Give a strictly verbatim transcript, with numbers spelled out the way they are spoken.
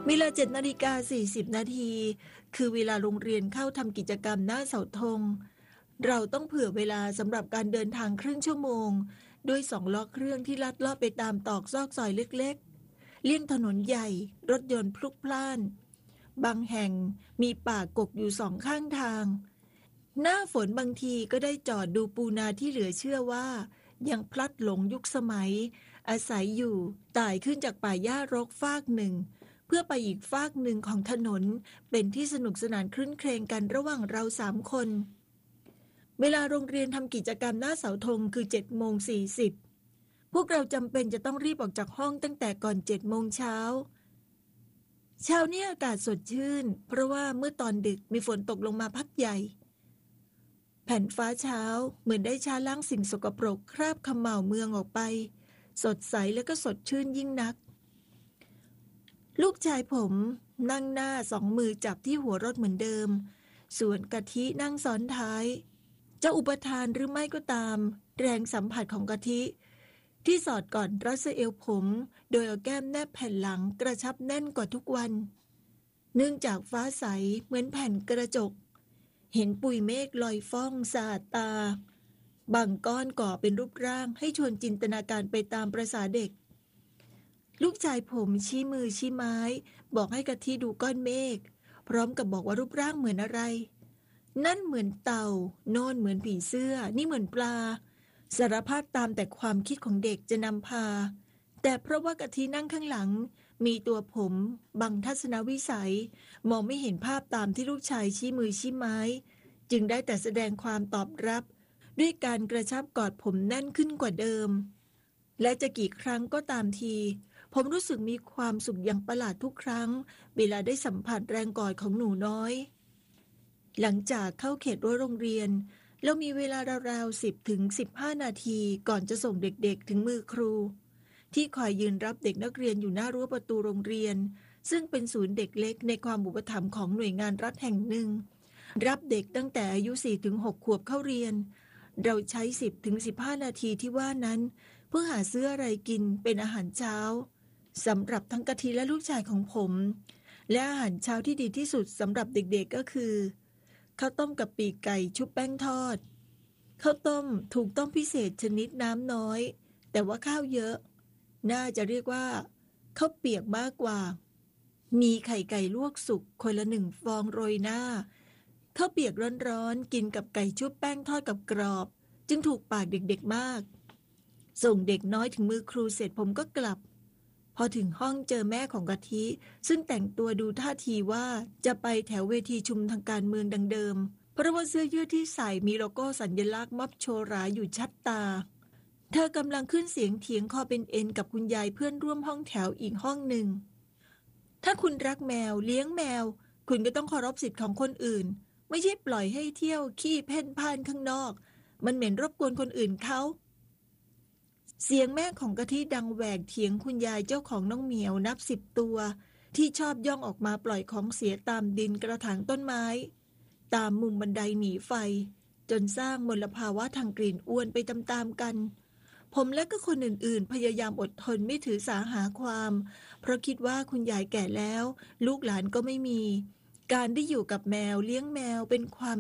เวลาเจ็ดนาฬิกาสี่สิบนาทีคือเวลาโรงเรียนเข้าทำกิจกรรมหน้าเสาธงเราต้องเผื่อเวลาสำหรับการเดินทางครึ่งชั่วโมงด้วยสองล้อเครื่องที่ลัดเลาะไปตามตอกซอกซอยเล็กๆเลี่ยงถนนใหญ่รถยนต์พลุกพล่านบางแห่งมีป่ากกอยู่สองข้างทางหน้าฝนบางทีก็ได้จอดดูปูนาที่เหลือเชื่อว่ายังพลัดหลงยุคสมัยอาศัยอยู่ไต่ขึ้นจากป่าหญ้ารกฟากหนึ่งเพื่อไปอีกฟากหนึ่งของถนนเป็นที่สนุกสนานคลื่นเครงกันระหว่างเราสามคนเวลาโรงเรียนทำกิจกรรมหน้าเสาธงคือเจ็ดโมงสี่สิบพวกเราจำเป็นจะต้องรีบออกจากห้องตั้งแต่ก่อนเจ็ดโมงเช้าเช้านี้อากาศสดชื่นเพราะว่าเมื่อตอนดึกมีฝนตกลงมาพักใหญ่แผ่นฟ้าเช้าเหมือนได้ชาล้างสิ่งสกปรกคราบเขม่าเมืองออกไปสดใสและก็สดชื่นยิ่งนักลูกชายผมนั่งหน้าสองมือจับที่หัวรถเหมือนเดิมส่วนกะทินั่งซ้อนท้ายจะอุปทานหรือไม่ก็ตามแรงสัมผัสของกะทิที่สอดกอดรัสเอลผมโดยเอาแก้มแนบแผ่นหลังกระชับแน่นกว่าทุกวันเนื่องจากฟ้าใสเหมือนแผ่นกระจกเห็นปุยเมฆลอยฟ้องสาดตาบางก้อนก่อเป็นรูปร่างให้ชวนจินตนาการไปตามประสาเด็กลูกชายผมชี้มือชี้ไม้บอกให้กะทิดูก้อนเมฆพร้อมกับบอกว่ารูปร่างเหมือนอะไรนั่นเหมือนเต่าโน่นเหมือนผีเสื้อนี่เหมือนปลาสารพัดตามแต่ความคิดของเด็กจะนำพาแต่เพราะว่ากะทินั่งข้างหลังมีตัวผมบังทัศนวิสัยมองไม่เห็นภาพตามที่ลูกชายชี้มือชี้ไม้จึงได้แต่แสดงความตอบรับด้วยการกระชับกอดผมแน่นขึ้นกว่าเดิมและจะกี่ครั้งก็ตามทีผมรู้สึกมีความสุขอย่างประหลาดทุกครั้งเวลาได้สัมผัสแรงกอดของหนูน้อยหลังจากเข้าเขตรั้วโรงเรียนเรามีเวลาราวๆสิบถึงสิบห้านาทีก่อนจะส่งเด็กๆถึงมือครูที่คอยยืนรับเด็กนักเรียนอยู่หน้ารั้วประตูโรงเรียนซึ่งเป็นศูนย์เด็กเล็กในความอุปถัมภ์ของหน่วยงานรัฐแห่งหนึ่งรับเด็กตั้งแต่อายุ สี่ถึงหก ขวบเข้าเรียนเราใช้ สิบถึงสิบห้า นาทีที่ว่านั้นเพื่อหาซื้ออะไรกินเป็นอาหารเช้าสำหรับทั้งกะทิและลูกชายของผมและอาหารเช้าที่ดีที่สุดสำหรับเด็กๆก็คือข้าวต้มกับปีกไก่ชุบแป้งทอดข้าวต้มถูกต้มพิเศษชนิดน้ำน้อยแต่ว่าข้าวเยอะน่าจะเรียกว่าข้าวเปียกมากกว่ามีไข่ไก่ลวกสุกคนละหนึ่งฟองโรยหน้าข้าวเปียกร้อนๆกินกับไก่ชุบแป้งทอดกับกรอบจึงถูกปากเด็กๆมากส่งเด็กน้อยถึงมือครูเสร็จผมก็กลับพอถึงห้องเจอแม่ของกะทิซึ่งแต่งตัวดูท่าทีว่าจะไปแถวเวทีชุมทางการเมืองดังเดิมเพราะว่าเสื้อยืดที่ใส่มีโลโก้สัญลักษณ์ม็อบโชว์ราอยู่ชัดตาเธอกำลังขึ้นเสียงเถียงคอเป็นเอ็นกับคุณยายเพื่อนร่วมห้องแถวอีกห้องหนึ่งถ้าคุณรักแมวเลี้ยงแมวคุณก็ต้องเคารพสิทธิ์ของคนอื่นไม่ใช่ปล่อยให้เที่ยวขี้เพ่นพ่านข้างนอกมันเหม็นรบกวนคนอื่นเขาเสียงแม่ของกะทิดังแหวกเถียงคุณยายเจ้าของน้องเหมียวนับสิบตัวที่ชอบย่องออกมาปล่อยของเสียตามดินกระถางต้นไม้ตามมุมบันไดหนีไฟจนสร้างมลภาวะทางกลิ่นอ้วนไปตามๆกันผมและก็คนอื่นๆพยายามอดทนไม่ถือสาหาความเพราะคิดว่าคุณยายแก่แล้วลูกหลานก็ไม่มีการได้อยู่กับแมวเลี้ยงแมวเป็นความ